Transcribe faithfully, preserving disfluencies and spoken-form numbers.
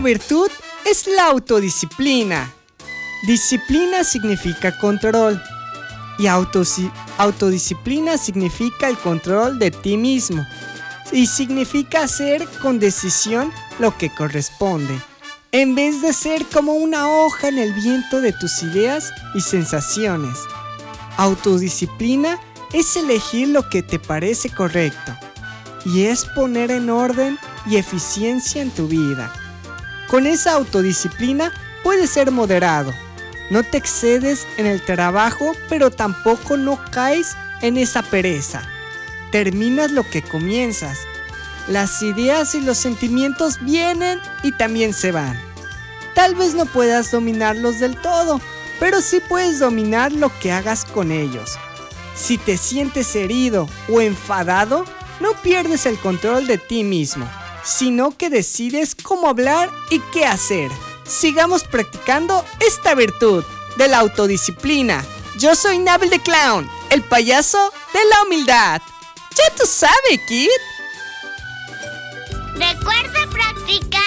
virtud es la autodisciplina. Disciplina significa control y autosi- autodisciplina significa el control de ti mismo y significa hacer con decisión lo que corresponde, en vez de ser como una hoja en el viento de tus ideas y sensaciones. Autodisciplina es elegir lo que te parece correcto y es poner en orden y eficiencia en tu vida. Con esa autodisciplina puedes ser moderado. No te excedes en el trabajo, pero tampoco no caes en esa pereza. Terminas lo que comienzas. Las ideas y los sentimientos vienen y también se van. Tal vez no puedas dominarlos del todo, pero sí puedes dominar lo que hagas con ellos. Si te sientes herido o enfadado, no pierdes el control de ti mismo, sino que decides cómo hablar y qué hacer. Sigamos practicando esta virtud de la autodisciplina. Yo soy Nabil the Clown, el payaso de la humildad. Ya tú sabes, kid. Recuerda practicar